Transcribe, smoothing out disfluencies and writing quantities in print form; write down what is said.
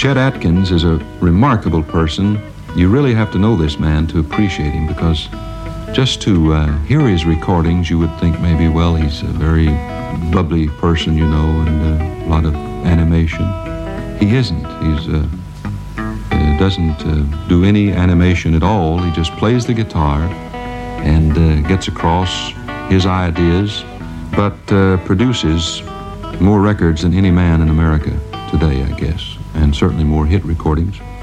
Chet Atkins is a remarkable person. You really have to know this man to appreciate him, because just to hear his recordings, you would think maybe, well, he's a very bubbly person, you know, and a lot of animation. He isn't. He's doesn't do any animation at all. He just plays the guitar and gets across his ideas, but produces more records than any man in America today, I guess, and certainly more hit recordings.